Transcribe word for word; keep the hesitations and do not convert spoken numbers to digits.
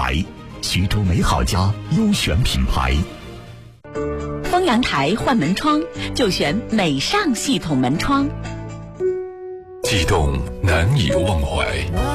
牌，徐州美好家优选品牌。 丰阳台换门窗就选美尚系统门窗。 激动难以忘怀。